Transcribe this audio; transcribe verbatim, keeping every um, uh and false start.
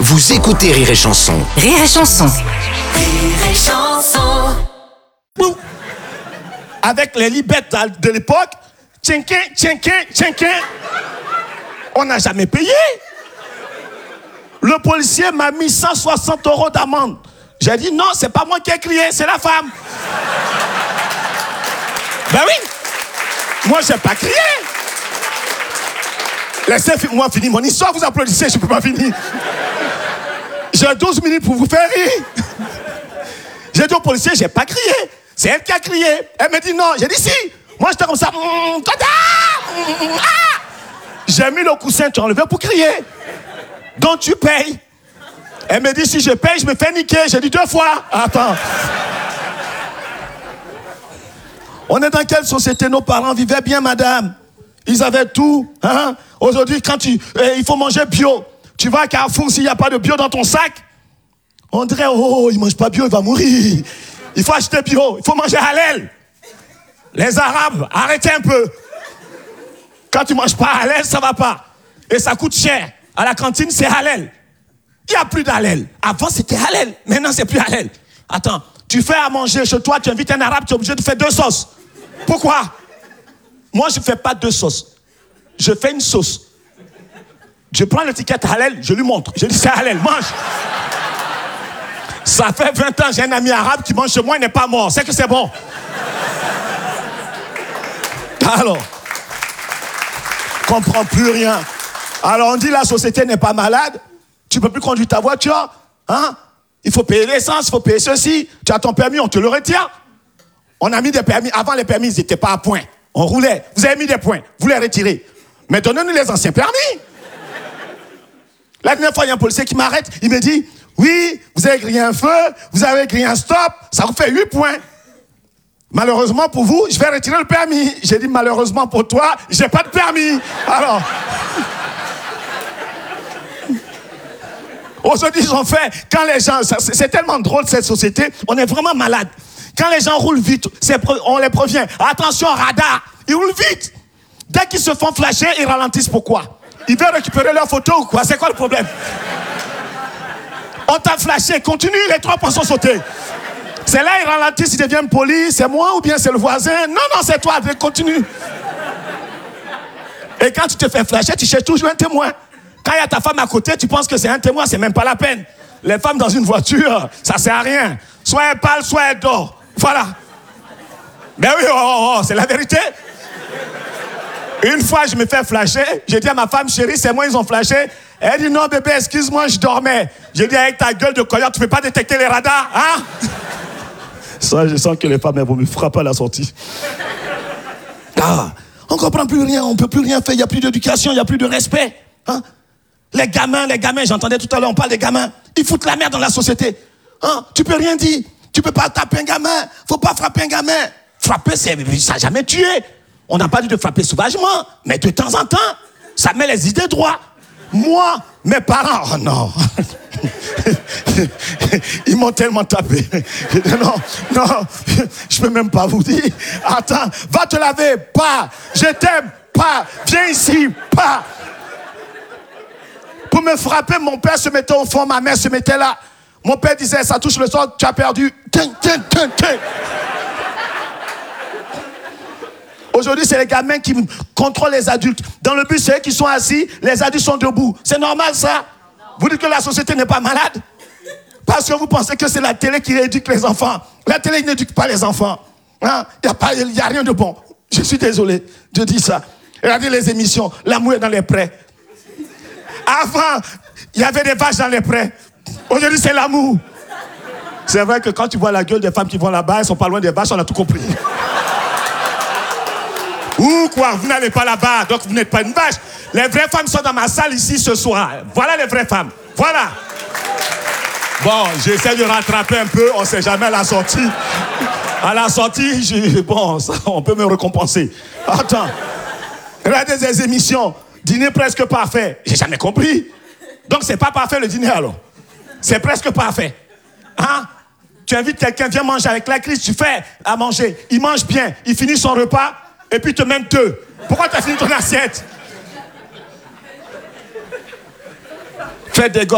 Vous écoutez Rire et Chanson. Rire et Chanson. Rire et Chanson. Avec les libettes de l'époque, tchinquin, tchinquin, tchinquin, on n'a jamais payé. Le policier m'a mis cent soixante euros d'amende. J'ai dit non, c'est pas moi qui ai crié, c'est la femme. Ben oui, moi j'ai pas crié. Laissez-moi finir mon histoire, vous applaudissez, je ne peux pas finir. J'ai douze minutes pour vous faire rire. J'ai dit au policier, j'ai pas crié. C'est elle qui a crié. Elle me dit non. J'ai dit si. Moi j'étais comme ça. J'ai mis le coussin, tu as enlevé pour crier. Donc tu payes. Elle me dit si je paye, je me fais niquer. J'ai dit deux fois. Attends. On est dans quelle société? Nos parents vivaient bien, madame. Ils avaient tout. Hein? Aujourd'hui, quand tu, eh, il faut manger bio. Tu vas à Carrefour, s'il n'y a pas de bio dans ton sac, on dirait, oh, il ne mange pas bio, il va mourir. Il faut acheter bio, il faut manger halal. Les Arabes, arrêtez un peu. Quand tu ne manges pas halal, ça ne va pas. Et ça coûte cher. À la cantine, c'est halal. Il n'y a plus d'halal. Avant, c'était halal. Maintenant, c'est plus halal. Attends, tu fais à manger chez toi, tu invites un Arabe, tu es obligé de faire deux sauces. Pourquoi? Moi, je ne fais pas deux sauces. Je fais une sauce. Je prends l'étiquette halal, je lui montre. Je dis, c'est halal, mange. Ça fait vingt ans, j'ai un ami arabe qui mange chez moi, il n'est pas mort. C'est que c'est bon. Alors, je ne comprends plus rien. Alors, on dit la société n'est pas malade. Tu ne peux plus conduire ta voiture. Hein? Il faut payer l'essence, il faut payer ceci. Tu as ton permis, on te le retire. On a mis des permis. Avant, les permis, ils n'étaient pas à point. On roulait. Vous avez mis des points. Vous les retirez. Mais donnez-nous les anciens permis. La dernière fois, il y a un policier qui m'arrête. Il me dit, oui, vous avez grillé un feu, vous avez grillé un stop, ça vous fait huit points. Malheureusement pour vous, je vais retirer le permis. J'ai dit, malheureusement pour toi, j'ai pas de permis. Alors, aujourd'hui, ils ont fait, quand les gens, ça, c'est, c'est tellement drôle cette société, on est vraiment malade. Quand les gens roulent vite, c'est, on les prévient. Attention, radar, ils roulent vite. Dès qu'ils se font flasher, ils ralentissent. Pourquoi? Ils veulent récupérer leur photo ou quoi? C'est quoi le problème? On t'a flashé, continue, les trois points sont sautés. C'est là, ils ralentissent, ils deviennent polis. C'est moi ou bien c'est le voisin? Non, non, c'est toi, continue. Et quand tu te fais flasher, tu cherches toujours un témoin. Quand il y a ta femme à côté, tu penses que c'est un témoin, c'est même pas la peine. Les femmes dans une voiture, ça sert à rien. Soit elles parlent, soit elles dorment. Voilà. Ben oui, oh, oh, oh, c'est la vérité. Une fois, je me fais flasher. J'ai dit à ma femme, chérie, c'est moi, ils ont flashé. Elle dit, non, bébé, excuse-moi, je dormais. J'ai dit, avec ta gueule de coyote, tu ne peux pas détecter les radars, hein? Ça, je sens que les femmes, elles vont me frapper à la sortie. Ah, on ne comprend plus rien, on ne peut plus rien faire. Il n'y a plus d'éducation, il n'y a plus de respect. Hein? Les gamins, les gamins, j'entendais tout à l'heure, on parle des gamins. Ils foutent la merde dans la société. Hein? Tu ne peux rien dire. Tu ne peux pas taper un gamin. Il ne faut pas frapper un gamin. Frapper, c'est, ça n'a jamais tué. On n'a pas dit de frapper sauvagement, mais de temps en temps, ça met les idées droits. Moi, mes parents, oh non, ils m'ont tellement tapé. Non, non, je peux même pas vous dire. Attends, va te laver, pas. Je t'aime, pas. Viens ici, pas. Pour me frapper, mon père se mettait au fond, ma mère se mettait là. Mon père disait, ça touche le sol, tu as perdu. Tiens, tiens, tiens, tiens. Aujourd'hui, c'est les gamins qui contrôlent les adultes. Dans le bus, c'est eux qui sont assis, les adultes sont debout. C'est normal, ça? Vous dites que la société n'est pas malade? Parce que vous pensez que c'est la télé qui éduque les enfants. La télé n'éduque pas les enfants. Hein? Il n'y a, a rien de bon. Je suis désolé de dire ça. Regardez les émissions, l'amour est dans les prés. Avant, il y avait des vaches dans les prés. Aujourd'hui, c'est l'amour. C'est vrai que quand tu vois la gueule des femmes qui vont là-bas, elles sont pas loin des vaches, on a tout compris. Ou quoi, vous n'allez pas là-bas, donc vous n'êtes pas une vache. Les vraies femmes sont dans ma salle ici ce soir. Voilà les vraies femmes. Voilà. Bon, j'essaie de rattraper un peu, on ne sait jamais à la sortie. À la sortie, je, bon, ça, on peut me récompenser. Attends. Regardez des émissions. Dîner presque parfait. J'ai jamais compris. Donc c'est pas parfait le dîner alors. C'est presque parfait. Hein? Tu invites quelqu'un, viens manger avec la crise, tu fais à manger. Il mange bien, il finit son repas. Et puis te mène deux. Pourquoi tu as fini ton assiette? Faites des gosses.